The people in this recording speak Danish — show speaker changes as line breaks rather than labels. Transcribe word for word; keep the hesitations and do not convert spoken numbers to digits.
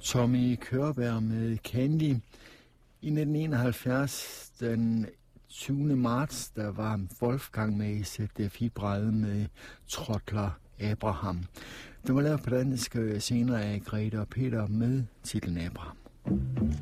Tommy Körberg med Candy. I nitten enoghalvfjerds, den tyvende marts, der var Wolfgang med i Z F I-brædet med Trottler Abraham. Det var lavet på dansk senere af Grete og Peter med titlen Abraham.